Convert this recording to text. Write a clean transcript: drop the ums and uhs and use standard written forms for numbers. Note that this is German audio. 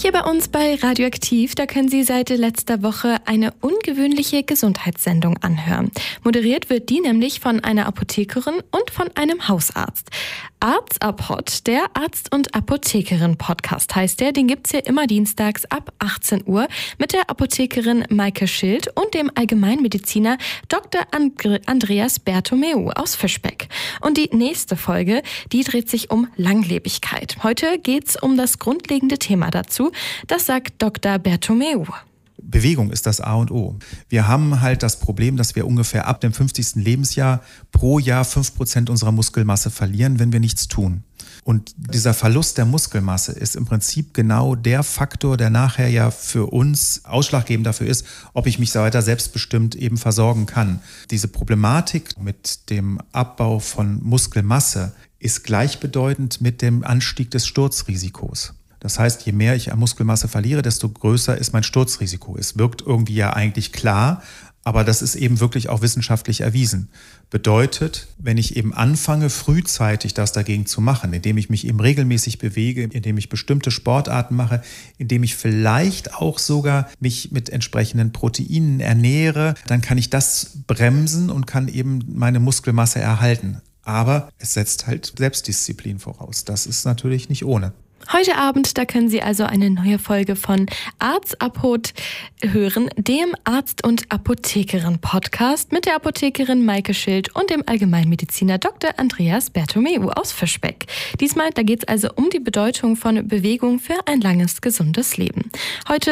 Hier bei uns bei Radioaktiv, da können Sie seit letzter Woche eine ungewöhnliche Gesundheitssendung anhören. Moderiert wird die nämlich von einer Apothekerin und von einem Hausarzt. Arztapod, der Arzt- und Apothekerin-Podcast heißt der. Den gibt's hier immer dienstags ab 18 Uhr mit der Apothekerin Maike Schild und dem Allgemeinmediziner Dr. Andreas Bertomeu aus Fischbeck. Und die nächste Folge, die dreht sich um Langlebigkeit. Heute geht's um das grundlegende Thema dazu. Das sagt Dr. Bertomeu. Bewegung ist das A und O. Wir haben halt das Problem, dass wir ungefähr ab dem 50. Lebensjahr pro Jahr 5% unserer Muskelmasse verlieren, wenn wir nichts tun. Und dieser Verlust der Muskelmasse ist im Prinzip genau der Faktor, der nachher ja für uns ausschlaggebend dafür ist, ob ich mich weiter selbstbestimmt eben versorgen kann. Diese Problematik mit dem Abbau von Muskelmasse ist gleichbedeutend mit dem Anstieg des Sturzrisikos. Das heißt, je mehr ich an Muskelmasse verliere, desto größer ist mein Sturzrisiko. Es wirkt irgendwie ja eigentlich klar, aber das ist eben wirklich auch wissenschaftlich erwiesen. Bedeutet, wenn ich eben anfange, frühzeitig das dagegen zu machen, indem ich mich eben regelmäßig bewege, indem ich bestimmte Sportarten mache, indem ich vielleicht auch sogar mich mit entsprechenden Proteinen ernähre, dann kann ich das bremsen und kann eben meine Muskelmasse erhalten. Aber es setzt halt Selbstdisziplin voraus. Das ist natürlich nicht ohne. Heute Abend, da können Sie also eine neue Folge von Arztapod hören, dem Arzt- und Apothekerin-Podcast mit der Apothekerin Maike Schild und dem Allgemeinmediziner Dr. Andreas Bertomeu aus Fischbeck. Diesmal, da geht es also um die Bedeutung von Bewegung für ein langes, gesundes Leben. Heute